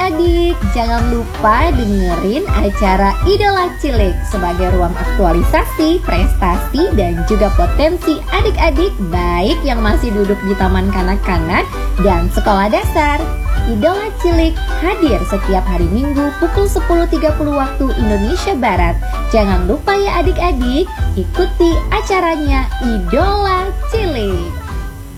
adik-adik, jangan lupa dengerin acara Idola Cilik sebagai ruang aktualisasi, prestasi, dan juga potensi adik-adik baik yang masih duduk di taman kanak-kanak dan sekolah dasar. Idola Cilik hadir setiap hari Minggu pukul 10.30 waktu Indonesia Barat. Jangan lupa ya adik-adik, ikuti acaranya Idola Cilik.